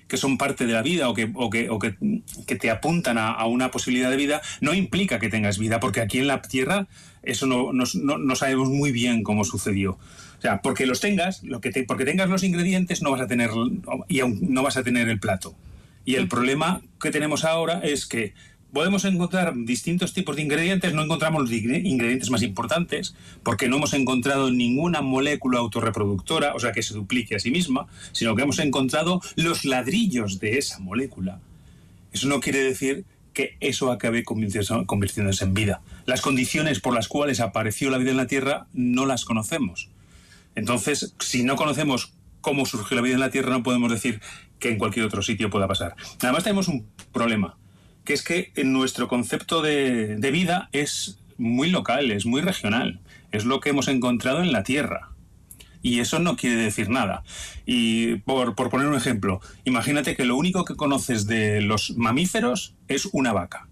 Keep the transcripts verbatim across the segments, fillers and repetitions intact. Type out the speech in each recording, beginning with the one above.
que son parte de la vida o que, o que, o que, que te apuntan a, a una posibilidad de vida, no implica que tengas vida, porque aquí en la Tierra eso no, no, no, no sabemos muy bien cómo sucedió. O sea, porque los tengas, lo que te, porque tengas los ingredientes no vas a tener, y aún no vas a tener el plato. Y el problema que tenemos ahora es que podemos encontrar distintos tipos de ingredientes, no encontramos los ingredientes más importantes, porque no hemos encontrado ninguna molécula autorreproductora, o sea, que se duplique a sí misma, sino que hemos encontrado los ladrillos de esa molécula. Eso no quiere decir que eso acabe convirtiéndose en vida. Las condiciones por las cuales apareció la vida en la Tierra no las conocemos. Entonces, si no conocemos cómo surgió la vida en la Tierra, no podemos decir que en cualquier otro sitio pueda pasar. Además tenemos un problema, que es que en nuestro concepto de, de vida es muy local, es muy regional. Es lo que hemos encontrado en la Tierra. Y eso no quiere decir nada. Y por, por poner un ejemplo, imagínate que lo único que conoces de los mamíferos es una vaca.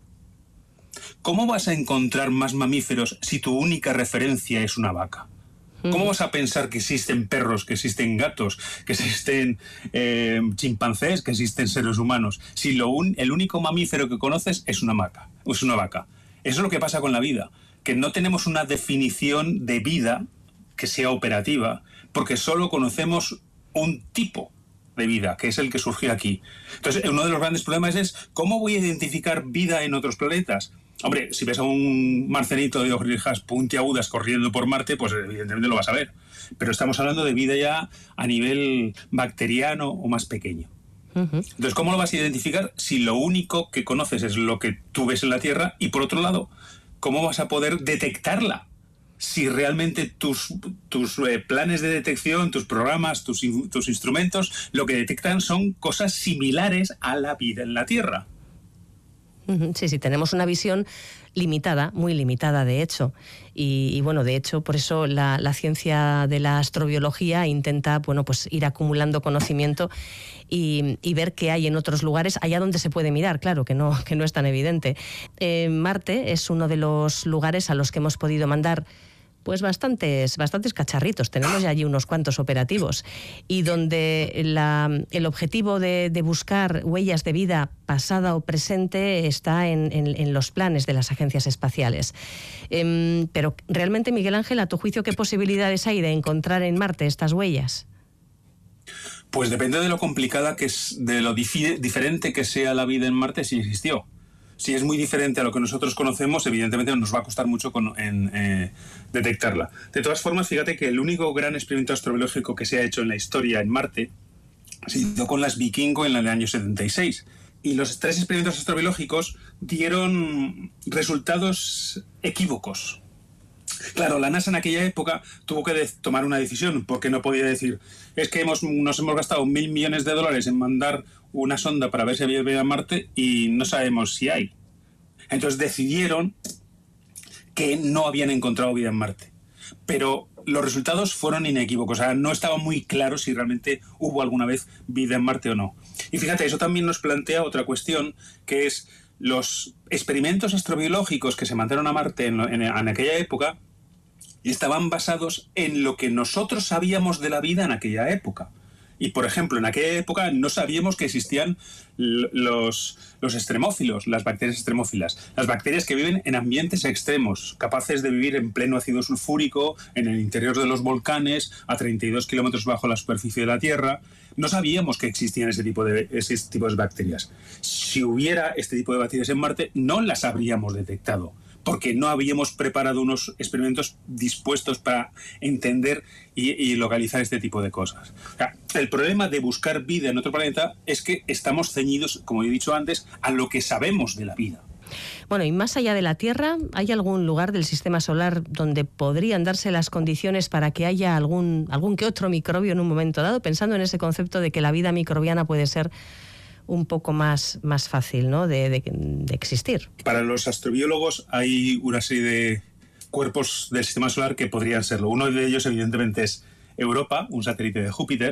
¿Cómo vas a encontrar más mamíferos si tu única referencia es una vaca? ¿Cómo vas a pensar que existen perros, que existen gatos, que existen eh, chimpancés, que existen seres humanos, si lo un, el único mamífero que conoces es una vaca, es una vaca? Eso es lo que pasa con la vida, que no tenemos una definición de vida que sea operativa, porque solo conocemos un tipo de vida, que es el que surgió aquí. Entonces, uno de los grandes problemas es, ¿cómo voy a identificar vida en otros planetas? Hombre, si ves a un marcenito de orejas puntiagudas corriendo por Marte, pues evidentemente lo vas a ver. Pero estamos hablando de vida ya a nivel bacteriano o más pequeño. Uh-huh. Entonces, ¿cómo lo vas a identificar si lo único que conoces es lo que tú ves en la Tierra? Y por otro lado, ¿cómo vas a poder detectarla? Si realmente tus, tus eh, planes de detección, tus programas, tus, tus instrumentos, lo que detectan son cosas similares a la vida en la Tierra. Sí, sí, tenemos una visión limitada, muy limitada de hecho. Y, y bueno, de hecho, por eso la, la ciencia de la astrobiología intenta, bueno, pues ir acumulando conocimiento y, y ver qué hay en otros lugares, allá donde se puede mirar, claro, que no, que no es tan evidente. Eh, Marte es uno de los lugares a los que hemos podido mandar pues bastantes, bastantes cacharritos, tenemos ya allí unos cuantos operativos, y donde la, el objetivo de, de buscar huellas de vida pasada o presente está en, en, en los planes de las agencias espaciales. Eh, pero realmente, Miguel Ángel, a tu juicio, ¿qué posibilidades hay de encontrar en Marte estas huellas? Pues depende de lo complicada que es, de lo difi- diferente que sea la vida en Marte, si existió. Si es muy diferente a lo que nosotros conocemos, evidentemente nos va a costar mucho con, en, eh, detectarla. De todas formas, fíjate que el único gran experimento astrobiológico que se ha hecho en la historia en Marte se hizo con las Vikingo en el año setenta y seis. Y los tres experimentos astrobiológicos dieron resultados equívocos. Claro, la NASA en aquella época tuvo que de- tomar una decisión, porque no podía decir, es que hemos, nos hemos gastado mil millones de dólares en mandar una sonda para ver si había vida en Marte y no sabemos si hay. Entonces decidieron que no habían encontrado vida en Marte. Pero los resultados fueron inequívocos, o sea, no estaba muy claro si realmente hubo alguna vez vida en Marte o no. Y fíjate, eso también nos plantea otra cuestión, que es los experimentos astrobiológicos que se mandaron a Marte en, en, en aquella época estaban basados en lo que nosotros sabíamos de la vida en aquella época. Y, por ejemplo, en aquella época no sabíamos que existían los, los extremófilos, las bacterias extremófilas, las bacterias que viven en ambientes extremos, capaces de vivir en pleno ácido sulfúrico, en el interior de los volcanes, a treinta y dos kilómetros bajo la superficie de la Tierra. No sabíamos que existían ese tipo de, ese tipo de bacterias. Si hubiera este tipo de bacterias en Marte, no las habríamos detectado, porque no habíamos preparado unos experimentos dispuestos para entender y, y localizar este tipo de cosas. O sea, el problema de buscar vida en otro planeta es que estamos ceñidos, como he dicho antes, a lo que sabemos de la vida. Bueno, y más allá de la Tierra, ¿hay algún lugar del sistema solar donde podrían darse las condiciones para que haya algún, algún que otro microbio en un momento dado? Pensando en ese concepto de que la vida microbiana puede ser un poco más, más fácil, ¿no?, de, de, de existir. Para los astrobiólogos hay una serie de cuerpos del sistema solar que podrían serlo. Uno de ellos, evidentemente, es Europa, un satélite de Júpiter.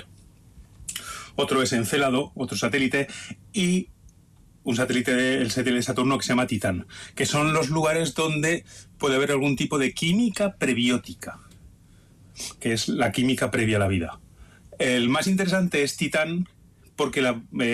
Otro es Encélado, otro satélite, y un satélite del satélite de Saturno que se llama Titán, que son los lugares donde puede haber algún tipo de química prebiótica, que es la química previa a la vida. El más interesante es Titán, porque la... Eh,